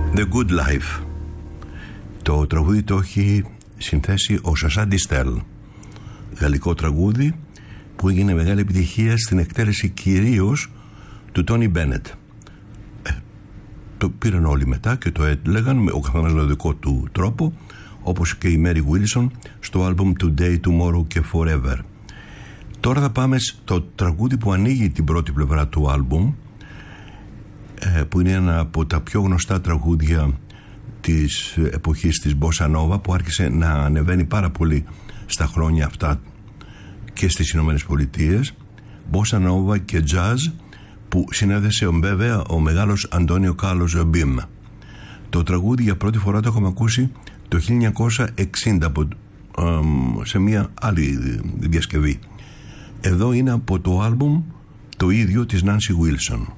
The Good Life. Το τραγούδι το έχει συνθέσει ο Σασά Ντιστέλ, γαλλικό τραγούδι που έγινε μεγάλη επιτυχία στην εκτέλεση κυρίως του Τόνι Μπένετ. Το πήραν όλοι μετά και το έλεγαν ο καθένας με δικό του τρόπο, όπως και η Μέρι Γουίλσον στο άλμπουμ Today, Tomorrow και Forever. Τώρα θα πάμε στο τραγούδι που ανοίγει την πρώτη πλευρά του άλμπουμ, που είναι ένα από τα πιο γνωστά τραγούδια της εποχής της Bossa Nova, που άρχισε να ανεβαίνει πάρα πολύ στα χρόνια αυτά και στις Ηνωμένες Πολιτείες. Bossa Nova και Jazz, που συνέδεσε βέβαια ο μεγάλος Αντώνιο Κάρλος Ζομπίμ. Το τραγούδι για πρώτη φορά το έχουμε ακούσει το 1960 σε μια άλλη διασκευή. Εδώ είναι από το άλμπουμ το ίδιο της Νάνσι Γουίλσον.